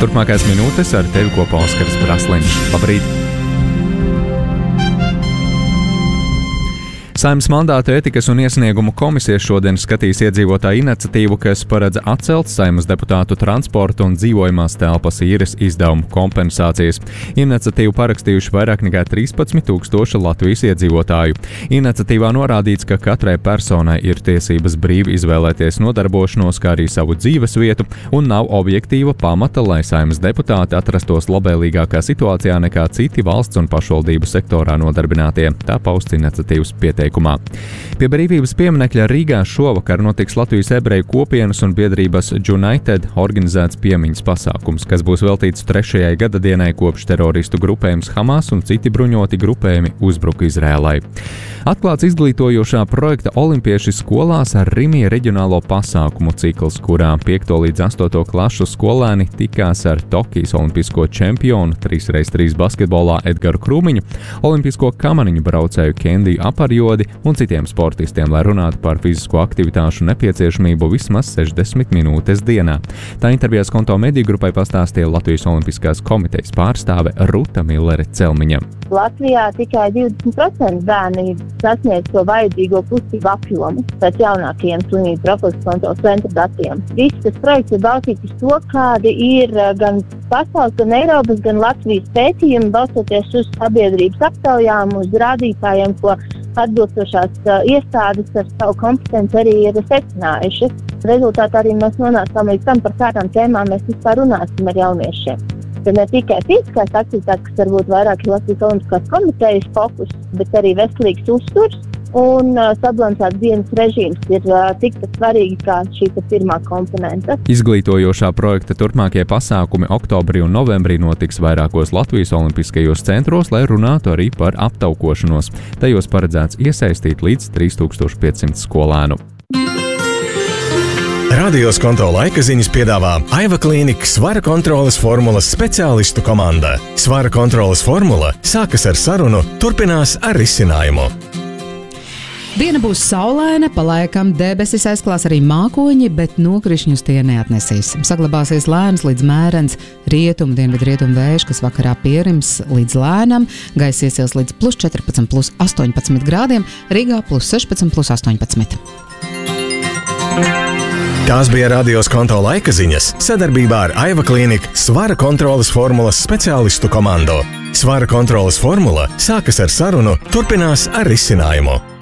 Turpmākās minūtes ar tevi kopā Oskars Brasliņš. Labrīt! Saeimas mandātu ētikas un iesniegumu komisija šodien skatīs iedzīvotāju iniciatīvu, kas paredz atcelt Saeimas deputātu transporta un dzīvojamās telpas īres izdevumu kompensācijas. Iniciatīvu parakstījuši vairāk nekā 13,000 Latvijas iedzīvotāju. Iniciatīvā norādīts, ka katrai personai ir tiesības brīvi izvēlēties nodarbošanos, kā arī savu dzīves vietu, un nav objektīva pamata, lai Saeimas deputāti atrastos labvēlīgākā situācijā nekā citi valsts un pašvaldību sektorā nodarbinātie. Tā pausts iniciatīvas pieteikumā. Pie brīvības pieminekļa Rīgā šovakar notiks Latvijas ebreju kopienas un biedrības United organizēts piemiņas pasākums, kas būs veltīts 3. gadadienai kopš teroristu grupējums Hamas un citi bruņoti grupējumi uzbruka Izrēlai. Atklāts izglītojošā projekta Olimpieši skolās ar Rimija reģionālo pasākumu cikls, kurā 5. līdz 8. klašu skolēni tikās ar Tokijas olimpisko čempionu 3x3 basketbolā Edgaru Krūmiņu, olimpisko kamaniņu braucēju Kendiju Aparjodi un citiem sportistiem, lai runātu par fizisko aktivitāšu nepieciešamību vismaz 60 minūtes dienā. Tā intervijā Skonto mediju grupai pastāstīja Latvijas Olimpiskās komitejas pārstāve Ruta Millere Celmiņa. Latvijā tikai 20% bērni sasniedz to vajadzīgo kustību apjomu pēc jaunākajiem slimību profilakses kontroles centra datiem. Viss tas projekts ir balstīts uz to, kādi ir gan pasaules, gan Eiropas, gan Latvijas pētījumi, balstoties uz sabiedrības aptaujām, uz rādītājiem, ko atbilstošās iestādes ar savu kompetenci arī ir secinājušas. Rezultātā arī mēs nonācām līdz tam, par kādām tēmām mēs vispār runāsim ar jauniešiem. Tad ne tikai fiziskās aktivitātes, kas varbūt vairāk ir Latvijas Olimpiskās komitejas fokus, bet arī veselīgs uzturs un sabalansēts dienas režīms ir tikpat svarīgi kā šī pirmā komponenta. Izglītojošā projekta turpmākie pasākumi oktobrī un novembrī notiks vairākos Latvijas olimpiskajos centros, lai runātu arī par aptaukošanos. Tajos paredzēts iesaistīt līdz 3500 skolēnu. Radio Skonto laika ziņas piedāvā Aiva Klīnika svara kontroles formulas speciālistu komanda. Svara kontroles formula sākas ar sarunu, turpinās ar risinājumu. Diena būs saulaina, pa laikam debesis aizklās arī mākoņi, bet nokrišņus tie neatnesīs. Saglabāsies lēns līdz mērens dienvidu-rietumu vējš, kas vakarā pierims līdz lēnam, gaisa iesils līdz +14, +18 grādiem, Rīgā +16, +18. Tās bija Radio Skonto laika ziņas sadarbībā ar Aiva Klīnika svara kontroles formulas speciālistu komandu. Svara kontroles formula sākas ar sarunu, turpinās ar risinājumu.